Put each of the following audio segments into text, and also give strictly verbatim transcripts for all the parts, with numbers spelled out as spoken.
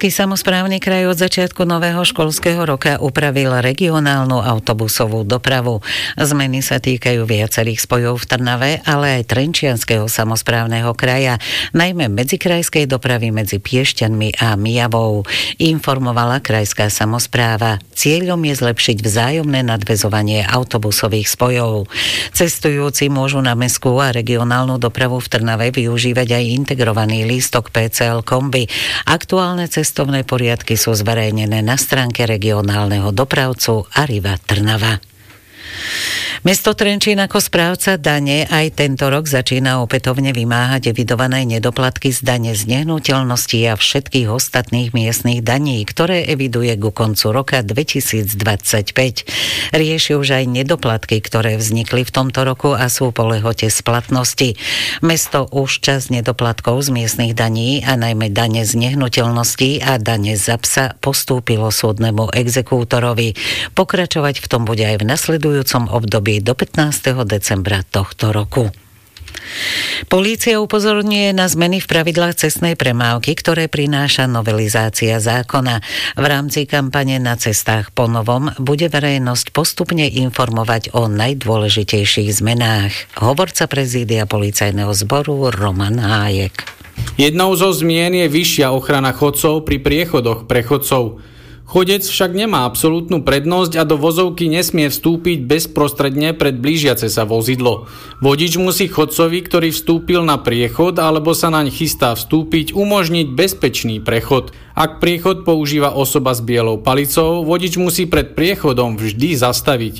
Trenčiansky samosprávny kraj od začiatku nového školského roka upravil regionálnu autobusovú dopravu. Zmeny sa týkajú viacerých spojov v Trnave, ale aj Trenčianskeho samosprávneho kraja, najmä medzikrajskej dopravy medzi Piešťanmi a Mijavou, informovala krajská samospráva. Cieľom je zlepšiť vzájomné nadväzovanie autobusových spojov. Cestujúci môžu na mestskú a regionálnu dopravu v Trnave využívať aj integrovaný lístok pé cé el kombi. Aktuálne cestovné poriadky sú zverejnené na stránke regionálneho dopravcu Arriva Trnava. Mesto Trenčín ako správca dane aj tento rok začína opätovne vymáhať evidované nedoplatky z dane z nehnuteľností a všetkých ostatných miestnych daní, ktoré eviduje ku koncu roka dvetisícdvadsaťpäť. Rieši už aj nedoplatky, ktoré vznikli v tomto roku a sú po lehote splatnosti. Mesto už časť nedoplatkov z miestnych daní a najmä dane z nehnuteľností a dane za psa postúpilo súdnemu exekútorovi. Pokračovať v tom bude aj v nasledujúcom období do pätnásteho decembra tohto roku. Polícia upozorňuje na zmeny v pravidlách cestnej premávky, ktoré prináša novelizácia zákona. V rámci kampane Na cestách po novom bude verejnosť postupne informovať o najdôležitejších zmenách. Hovorca prezídia policajného zboru Roman Hájek. Jednou zo zmien je vyššia ochrana chodcov pri priechodoch pre chodcov. Chodec však nemá absolútnu prednosť a do vozovky nesmie vstúpiť bezprostredne pred blížiace sa vozidlo. Vodič musí chodcovi, ktorý vstúpil na priechod alebo sa naň chystá vstúpiť, umožniť bezpečný prechod. Ak priechod používa osoba s bielou palicou, vodič musí pred priechodom vždy zastaviť.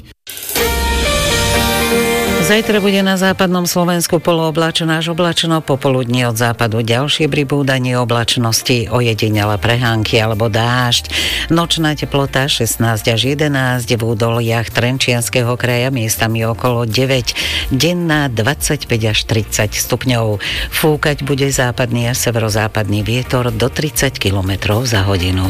Zajtra bude na západnom Slovensku polooblačno až oblačno, popoludní od západu ďalšie pribúdanie oblačnosti, ojedinele prehánky alebo dážď. Nočná teplota šestnásť až jedenásť, v údoliach Trenčianskeho kraja miestami okolo deväť, denná dvadsaťpäť až tridsať stupňov. Fúkať bude západný a severozápadný vietor do tridsať kilometrov za hodinu.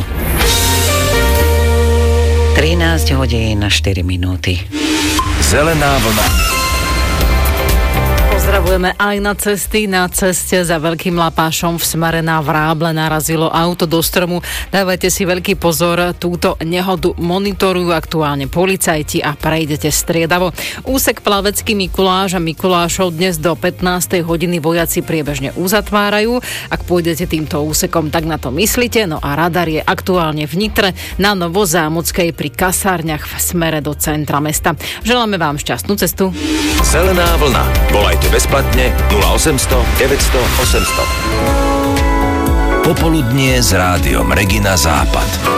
trinásť hodín a štyri minúty. Zelená vlna. Pozdravujeme aj na cesty. Na ceste za Veľkým Lapášom v smere na Vráble narazilo auto do stromu. Dávajte si veľký pozor, túto nehodu monitorujú aktuálne policajti a prejdete striedavo. Úsek Plavecký Mikuláš a Mikulášov dnes do pätnástej hodiny vojaci priebežne uzatvárajú. Ak pôjdete týmto úsekom, tak na to myslíte. No a radar je aktuálne v Nitre na Novozámockej pri kasárniach v smere do centra mesta. Želáme vám šťastnú cestu. Zelená vlna. Volajte bezplatne nula osemsto deväťsto osemsto. Popoludnie s rádiom Regina Západ.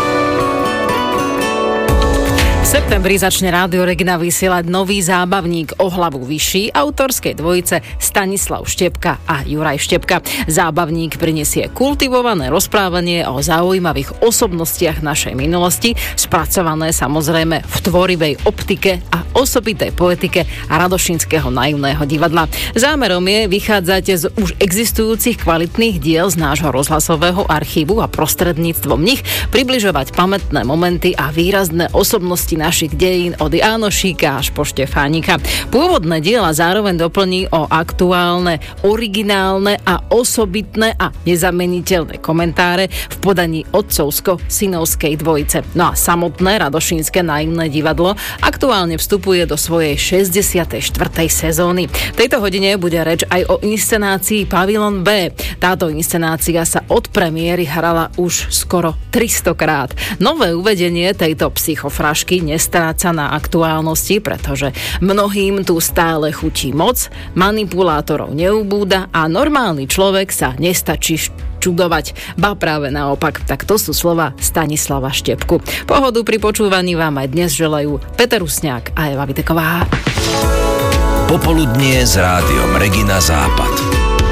V septembri začne Rádio Regina vysielať nový zábavník o hlavu vyšší autorskej dvojice Stanislav Štepka a Juraj Štepka. Zábavník prinesie kultivované rozprávanie o zaujímavých osobnostiach našej minulosti, spracované samozrejme v tvorivej optike a osobitej poetike Radošinského naivného divadla. Zámerom je vychádzať z už existujúcich kvalitných diel z nášho rozhlasového archívu a prostredníctvom nich približovať pamätné momenty a výrazné osobnosti našich dejín od Jánošíka až po Štefánika. Pôvodné diela zároveň doplní o aktuálne, originálne a osobitné a nezameniteľné komentáre v podaní otcovsko-synovskej dvojice. No a samotné Radošínske naivné divadlo aktuálne vstupuje do svojej šesťdesiatej štvrtej sezóny. V tejto hodine bude reč aj o inscenácii Pavilon B. Táto inscenácia sa od premiéry hrala už skoro tristokrát. Nové uvedenie tejto psychofrašky nestráca na aktuálnosti, pretože mnohým tu stále chutí moc, manipulátorov neubúda a normálny človek sa nestačí čudovať. Ba práve naopak. Tak to sú slova Stanislava Štepku. Pohodu pri počúvaní vám aj dnes želajú Peter Rusňák a Eva Viteková. Popoludnie s rádiom Regina Západ.